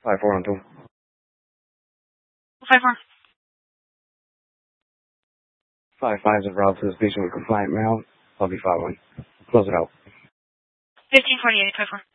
5-4 on 2. 5-4. 5-5 is a route to the station with compliant mail. I'll be following. Close it out. 1548, 5-4.